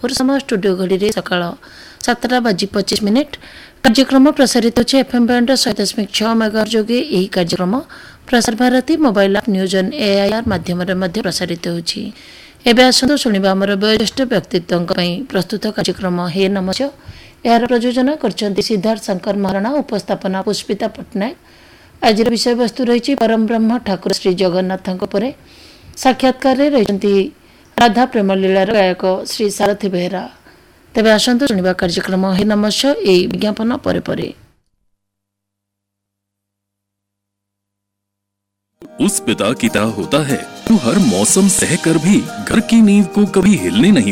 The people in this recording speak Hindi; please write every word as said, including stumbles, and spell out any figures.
समय स्टूडियो घड़ी सकाळ सातटा बाजी पच्चीस मिनिट कार्यक्रम प्रसारित होचे एफएम बैंड शहे दशमिक छह मेगाहर्ट्ज जोगे यही कार्यक्रम Prasar Bharati mobile app news on AIR माध्यम मध्ये प्रसारित होची। एबे आसंतो सुनिबा हमर वयोज्येष्ठ व्यक्तित्वଙ୍କ ପାଇଁ प्रस्तुत कार्यक्रम हे नमच। यार प्रयोजन करछन्ति सिद्धार्थ शंकर महाराणा, उपस्थापना पुष्पिता पटनायक। आज विषय वस्तु रही परम ब्रह्म ठाकुर श्री जगन्नाथଙ୍କ ଉପରେ। साक्षात्कार रही राधा प्रेम लीलार गायक श्री सारथी बेहरा। तेबे आसंतो सुनिबा कार्यक्रम हे नमस्कार ए विज्ञापन परे परे। उस पिता की तरह होता है जो हर मौसम सहकर भी घर की नींव को कभी हिलने नहीं